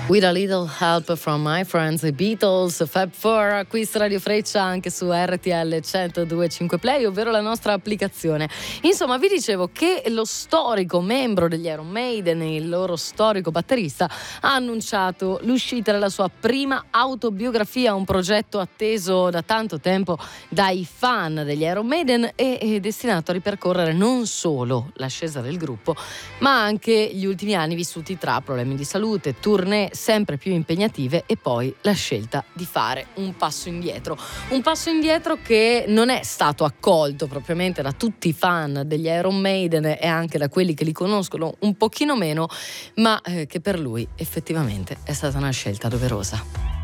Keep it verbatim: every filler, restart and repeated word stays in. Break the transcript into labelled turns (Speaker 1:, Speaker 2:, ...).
Speaker 1: With a little help from my friends, the Beatles, Fab Four, qui su Radio Freccia, anche su R T L centodue e cinque Play, ovvero la nostra applicazione. Insomma, vi dicevo che lo storico membro degli Iron Maiden, il loro storico batterista, ha annunciato l'uscita della sua prima autobiografia, un progetto atteso da tanto tempo dai fan degli Iron Maiden e è destinato a ripercorrere non solo l'ascesa del gruppo, ma anche gli ultimi anni vissuti tra problemi di salute, tournée sempre più impegnative e poi la scelta di fare un passo indietro. Un passo indietro che non è stato accolto propriamente da tutti i fan degli Iron Maiden e anche da quelli che li conoscono un pochino meno, ma eh, che per lui effettivamente è stata una scelta doverosa.